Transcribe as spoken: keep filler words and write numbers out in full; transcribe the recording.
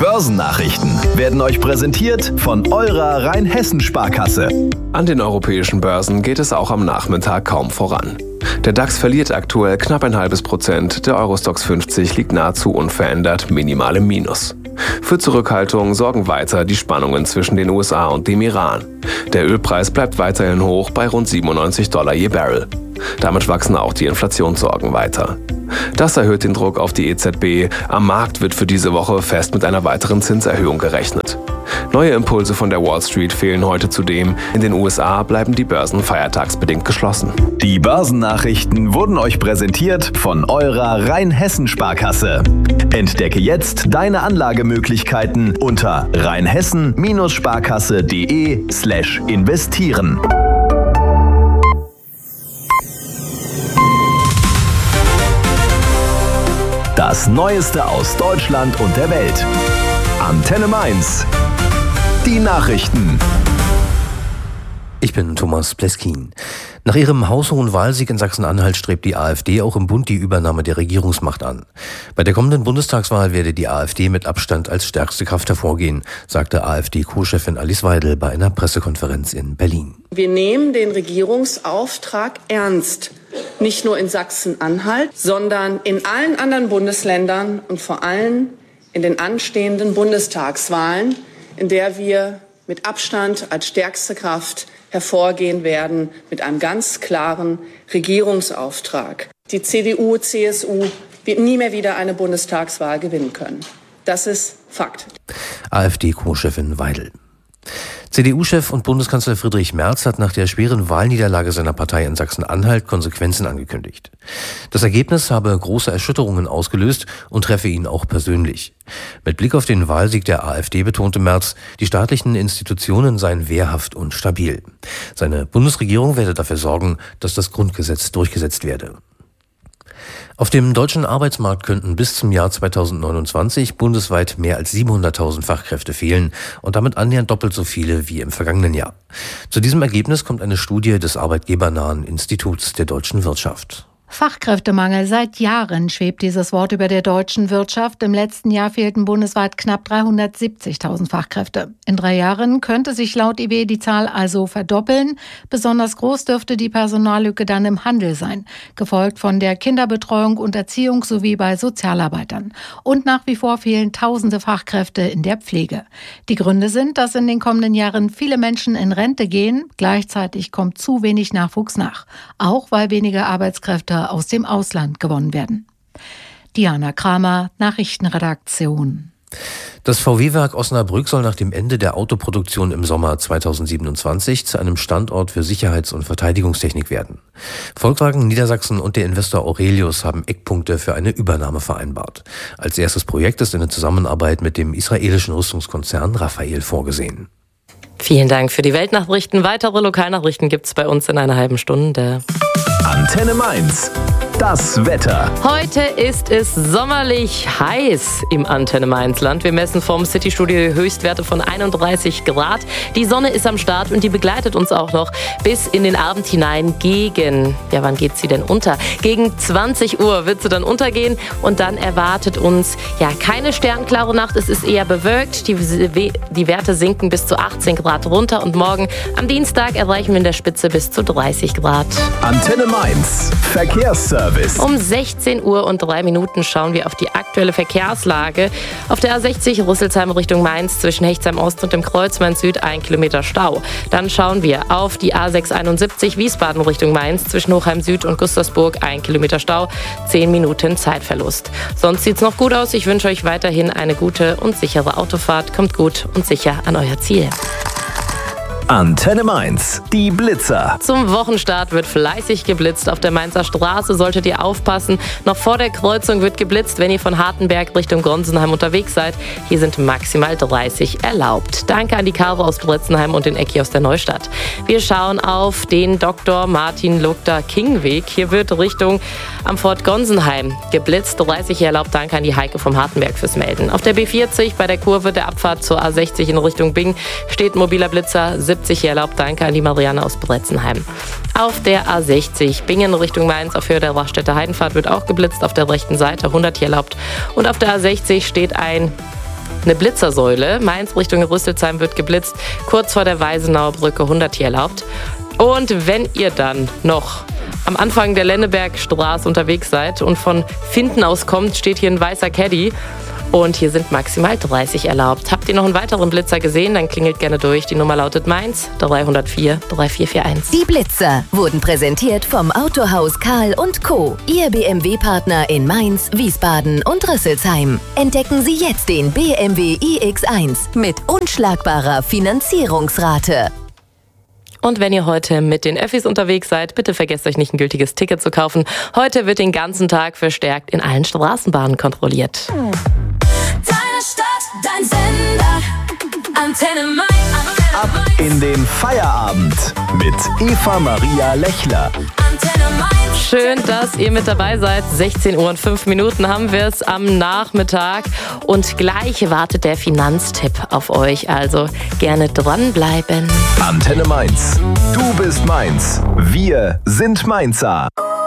Börsennachrichten werden euch präsentiert von eurer Rheinhessen-Sparkasse. An den europäischen Börsen geht es auch am Nachmittag kaum voran. Der DAX verliert aktuell knapp ein halbes Prozent, der Eurostoxx fünfzig liegt nahezu unverändert, minimal im Minus. Für Zurückhaltung sorgen weiter die Spannungen zwischen den U S A und dem Iran. Der Ölpreis bleibt weiterhin hoch bei rund siebenundneunzig Dollar je Barrel. Damit wachsen auch die Inflationssorgen weiter. Das erhöht den Druck auf die E Z B. Am Markt wird für diese Woche fest mit einer weiteren Zinserhöhung gerechnet. Neue Impulse von der Wall Street fehlen heute zudem. In den U S A bleiben die Börsen feiertagsbedingt geschlossen. Die Börsennachrichten wurden euch präsentiert von eurer Rheinhessen-Sparkasse. Entdecke jetzt deine Anlagemöglichkeiten unter rheinhessen-sparkasse.de slash investieren. Das Neueste aus Deutschland und der Welt. Antenne Mainz. Die Nachrichten. Ich bin Thomas Pleskin. Nach ihrem haushohen Wahlsieg in Sachsen-Anhalt strebt die AfD auch im Bund die Übernahme der Regierungsmacht an. Bei der kommenden Bundestagswahl werde die AfD mit Abstand als stärkste Kraft hervorgehen, sagte AfD-Co-Chefin Alice Weidel bei einer Pressekonferenz in Berlin. Wir nehmen den Regierungsauftrag ernst. Nicht nur in Sachsen-Anhalt, sondern in allen anderen Bundesländern und vor allem in den anstehenden Bundestagswahlen, in der wir mit Abstand als stärkste Kraft hervorgehen werden mit einem ganz klaren Regierungsauftrag. Die C D U, C S U wird nie mehr wieder eine Bundestagswahl gewinnen können. Das ist Fakt. AfD-Co-Chefin Weidel. C D U-Chef und Bundeskanzler Friedrich Merz hat nach der schweren Wahlniederlage seiner Partei in Sachsen-Anhalt Konsequenzen angekündigt. Das Ergebnis habe große Erschütterungen ausgelöst und treffe ihn auch persönlich. Mit Blick auf den Wahlsieg der AfD betonte Merz, die staatlichen Institutionen seien wehrhaft und stabil. Seine Bundesregierung werde dafür sorgen, dass das Grundgesetz durchgesetzt werde. Auf dem deutschen Arbeitsmarkt könnten bis zum Jahr zweitausendneunundzwanzig bundesweit mehr als siebenhunderttausend Fachkräfte fehlen und damit annähernd doppelt so viele wie im vergangenen Jahr. Zu diesem Ergebnis kommt eine Studie des arbeitgebernahen Instituts der deutschen Wirtschaft. Fachkräftemangel. Seit Jahren schwebt dieses Wort über der deutschen Wirtschaft. Im letzten Jahr fehlten bundesweit knapp dreihundertsiebzigtausend Fachkräfte. In drei Jahren könnte sich laut I W die Zahl also verdoppeln. Besonders groß dürfte die Personallücke dann im Handel sein, gefolgt von der Kinderbetreuung und Erziehung sowie bei Sozialarbeitern. Und nach wie vor fehlen tausende Fachkräfte in der Pflege. Die Gründe sind, dass in den kommenden Jahren viele Menschen in Rente gehen. Gleichzeitig kommt zu wenig Nachwuchs nach. Auch weil weniger Arbeitskräfte aus dem Ausland gewonnen werden. Diana Kramer, Nachrichtenredaktion. Das V W-Werk Osnabrück soll nach dem Ende der Autoproduktion im Sommer zweitausendsiebenundzwanzig zu einem Standort für Sicherheits- und Verteidigungstechnik werden. Volkswagen Niedersachsen und der Investor Aurelius haben Eckpunkte für eine Übernahme vereinbart. Als erstes Projekt ist eine Zusammenarbeit mit dem israelischen Rüstungskonzern Rafael vorgesehen. Vielen Dank für die Weltnachrichten. Weitere Lokalnachrichten gibt es bei uns in einer halben Stunde. Antenne Mainz. Das Wetter. Heute ist es sommerlich heiß im Antenne Mainzland. Wir messen vom Citystudio Höchstwerte von einunddreißig Grad. Die Sonne ist am Start und die begleitet uns auch noch bis in den Abend hinein gegen, ja wann geht sie denn unter? Gegen zwanzig Uhr wird sie dann untergehen und dann erwartet uns ja keine sternklare Nacht. Es ist eher bewölkt. Die, die Werte sinken bis zu achtzehn Grad runter und morgen am Dienstag erreichen wir in der Spitze bis zu dreißig Grad. Antenne Mainz. Verkehrsservice. Um sechzehn Uhr und drei Minuten schauen wir auf die aktuelle Verkehrslage. Auf der A sechzig Rüsselsheim Richtung Mainz zwischen Hechtsheim Ost und dem Kreuz Mainz Süd ein Kilometer Stau. Dann schauen wir auf die A sechshunderteinundsiebzig Wiesbaden Richtung Mainz zwischen Hochheim Süd und Gustavsburg ein Kilometer Stau, zehn Minuten Zeitverlust. Sonst sieht's noch gut aus. Ich wünsche euch weiterhin eine gute und sichere Autofahrt. Kommt gut und sicher an euer Ziel. Antenne Mainz, die Blitzer. Zum Wochenstart wird fleißig geblitzt. Auf der Mainzer Straße solltet ihr aufpassen. Noch vor der Kreuzung wird geblitzt, wenn ihr von Hartenberg Richtung Gonsenheim unterwegs seid. Hier sind maximal dreißig erlaubt. Danke an die Caro aus Bretzenheim und den Ecki aus der Neustadt. Wir schauen auf den Doktor Martin Luther King Weg. Hier wird Richtung am Fort Gonsenheim geblitzt. dreißig erlaubt. Danke an die Heike vom Hartenberg fürs Melden. Auf der B vierzig bei der Kurve der Abfahrt zur A sechzig in Richtung Bing steht mobiler Blitzer. siebzig erlaubt. Danke an die Marianne aus Bretzenheim. Auf der A sechzig Bingen Richtung Mainz auf Höhe der Raststätter Heidenfahrt wird auch geblitzt. Auf der rechten Seite hundert erlaubt. Und auf der A sechzig steht ein eine Blitzersäule. Mainz Richtung Rüsselsheim wird geblitzt. Kurz vor der Weisenauer Brücke hundert hier erlaubt. Und wenn ihr dann noch am Anfang der Lennebergstraße unterwegs seid und von Finden aus kommt, steht hier ein weißer Caddy. Und hier sind maximal dreißig erlaubt. Habt ihr noch einen weiteren Blitzer gesehen, dann klingelt gerne durch. Die Nummer lautet Mainz drei null vier drei vier vier eins. Die Blitzer wurden präsentiert vom Autohaus Karl und Co. Ihr B M W-Partner in Mainz, Wiesbaden und Rüsselsheim. Entdecken Sie jetzt den B M W i X eins mit unschlagbarer Finanzierungsrate. Und wenn ihr heute mit den Öffis unterwegs seid, bitte vergesst euch nicht, ein gültiges Ticket zu kaufen. Heute wird den ganzen Tag verstärkt in allen Straßenbahnen kontrolliert. Deine Stadt, dein Sender, Antenne Mainz. Ab in den Feierabend mit Eva Maria Lechler. Antenne Mainz. Schön, dass ihr mit dabei seid. sechzehn Uhr und fünf Minuten haben wir es am Nachmittag. Und gleich wartet der Finanztipp auf euch. Also gerne dranbleiben. Antenne Mainz. Du bist Mainz. Wir sind Mainzer.